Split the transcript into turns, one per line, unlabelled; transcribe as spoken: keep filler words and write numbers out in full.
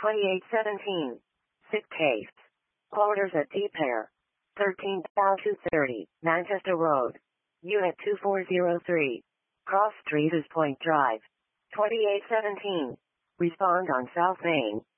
twenty-eight seventeen. Sick case. Quarters at Deepare. thirteen two thirty, Manchester Road. Unit two four zero three. Cross Street is Point Drive. twenty-eight seventeen. Respond on South Main.